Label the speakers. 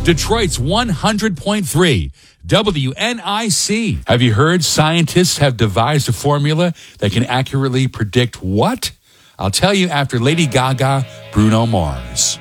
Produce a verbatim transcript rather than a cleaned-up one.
Speaker 1: Detroit's one hundred point three W N I C. Have you heard scientists have devised a formula that can accurately predict what? I'll tell you after Lady Gaga, Bruno Mars.